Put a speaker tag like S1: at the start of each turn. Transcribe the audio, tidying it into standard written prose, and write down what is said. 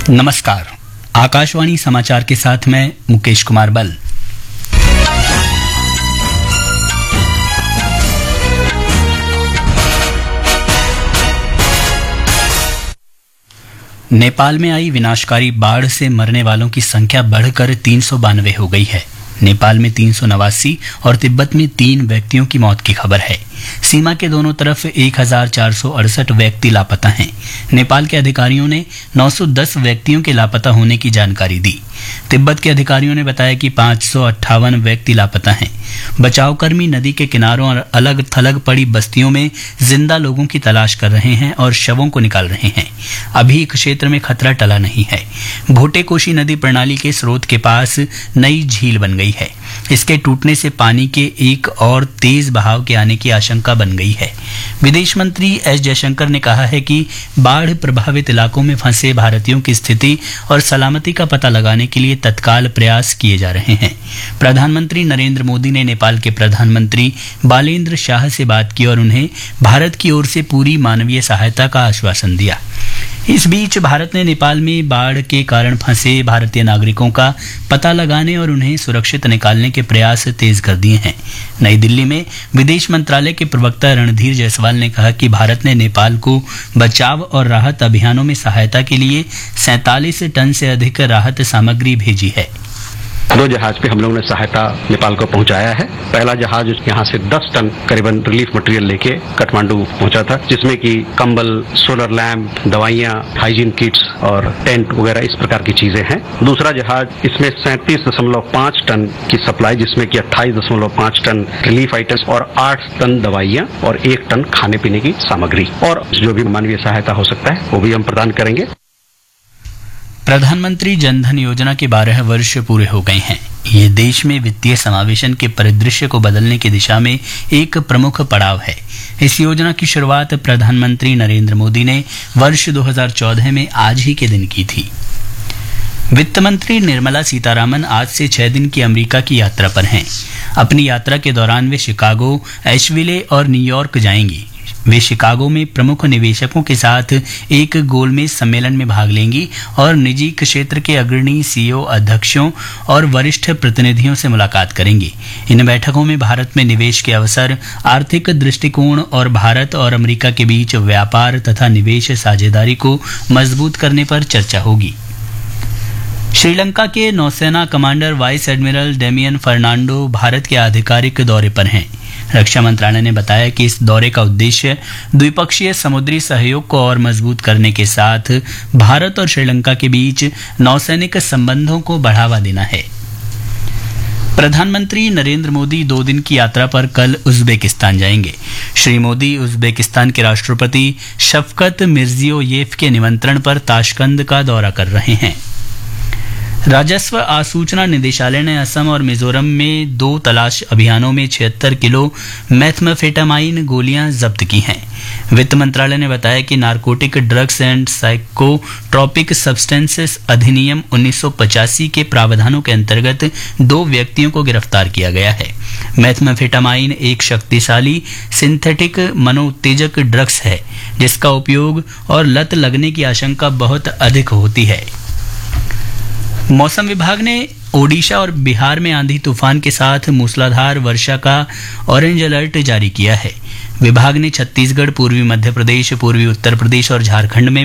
S1: नमस्कार। आकाशवाणी समाचार के साथ मैं मुकेश कुमार बल। नेपाल में आई विनाशकारी बाढ़ से मरने वालों की संख्या बढ़कर 392 हो गई है। नेपाल में 389 और तिब्बत में 3 व्यक्तियों की मौत की खबर है। सीमा के दोनों तरफ 1468 व्यक्ति लापता हैं। नेपाल के अधिकारियों ने 910 व्यक्तियों के लापता होने की जानकारी दी। तिब्बत के अधिकारियों ने बताया कि 558 व्यक्ति लापता हैं। बचावकर्मी नदी के किनारों और अलग थलग पड़ी बस्तियों में जिंदा लोगों की तलाश कर रहे हैं और शवों को निकाल रहे हैं। अभी क्षेत्र में खतरा टला नहीं है। भोटेकोशी नदी प्रणाली के स्रोत के पास नई झील बन गई है। इसके टूटने से पानी के एक और तेज बहाव के आने की आशंका बन गई है। विदेश मंत्री एस जयशंकर ने कहा है कि बाढ़ प्रभावित इलाकों में फंसे भारतीयों की स्थिति और सलामती का पता लगाने के लिए तत्काल प्रयास किए जा रहे हैं। प्रधानमंत्री नरेंद्र मोदी ने नेपाल के प्रधानमंत्री बालेन्द्र शाह से बात की और उन्हें भारत की ओर से पूरी मानवीय सहायता का आश्वासन दिया। इस बीच भारत ने नेपाल में बाढ़ के कारण फंसे भारतीय नागरिकों का पता लगाने और उन्हें सुरक्षित निकालने के प्रयास तेज कर दिए हैं। नई दिल्ली में विदेश मंत्रालय के प्रवक्ता रणधीर जायसवाल ने कहा कि भारत ने नेपाल को बचाव और राहत अभियानों में सहायता के लिए 47 टन से अधिक राहत सामग्री भेजी है।
S2: 2 जहाज पे हम लोगों ने सहायता नेपाल को पहुंचाया है। पहला जहाज यहाँ से 10 टन करीबन रिलीफ मटेरियल लेके काठमांडू पहुंचा था, जिसमें कि कंबल, सोलर लैंप, दवाइयाँ, हाइजीन किट्स और टेंट वगैरह इस प्रकार की चीजें हैं। दूसरा जहाज इसमें 37.5 टन की सप्लाई, जिसमें कि 28.5 टन रिलीफ आइटम्स और 8 टन दवाइयाँ और 1 टन खाने पीने की सामग्री और जो भी मानवीय सहायता हो सकता है वो भी हम प्रदान करेंगे।
S1: प्रधानमंत्री जनधन योजना के 12 वर्ष पूरे हो गए हैं। ये देश में वित्तीय समावेशन के परिदृश्य को बदलने की दिशा में एक प्रमुख पड़ाव है। इस योजना की शुरुआत प्रधानमंत्री नरेंद्र मोदी ने वर्ष 2014 में आज ही के दिन की थी। वित्त मंत्री निर्मला सीतारामन आज से 6 दिन की अमेरिका की यात्रा पर हैं। अपनी यात्रा के दौरान वे शिकागो, एशविले और न्यूयॉर्क जाएंगी। वे शिकागो में प्रमुख निवेशकों के साथ एक गोलमेज सम्मेलन में भाग लेंगी और निजी क्षेत्र के अग्रणी सीईओ, अध्यक्षों और वरिष्ठ प्रतिनिधियों से मुलाकात करेंगी। इन बैठकों में भारत में निवेश के अवसर, आर्थिक दृष्टिकोण और भारत और अमेरिका के बीच व्यापार तथा निवेश साझेदारी को मजबूत करने पर चर्चा होगी। श्रीलंका के नौसेना commander vice admiral Damien Fernando Bharat के आधिकारिक दौरे पर हैं। रक्षा मंत्रालय ने बताया कि इस दौरे का उद्देश्य द्विपक्षीय समुद्री सहयोग को और मजबूत करने के साथ भारत और श्रीलंका के बीच नौसैनिक संबंधों को बढ़ावा देना है। प्रधानमंत्री नरेंद्र मोदी 2 दिन की यात्रा पर कल उज्बेकिस्तान जाएंगे। श्री मोदी उज्बेकिस्तान के राष्ट्रपति शफकत मिर्जियोयेव के निमंत्रण पर ताशकंद का दौरा कर रहे हैं। राजस्व आसूचना निदेशालय ने असम और मिजोरम में 2 तलाश अभियानों में 76 किलो मेथाम्फेटामाइन गोलियां जब्त की हैं। वित्त मंत्रालय ने बताया कि narcotic drugs and psychotropic substances अधिनियम 1985 के प्रावधानों के अंतर्गत 2 व्यक्तियों को गिरफ्तार किया गया है। मेथाम्फेटामाइन एक शक्तिशाली सिंथेटिक मनोत्तेजक ड्रग्स है, जिसका उपयोग और लत लगने की आशंका बहुत अधिक होती है। मौसम विभाग ने ओडिशा और बिहार में आंधी तूफान के साथ मूसलाधार वर्षा का ऑरेंज अलर्ट जारी किया है। विभाग ने छत्तीसगढ़, पूर्वी मध्य प्रदेश, पूर्वी उत्तर प्रदेश और झारखंड में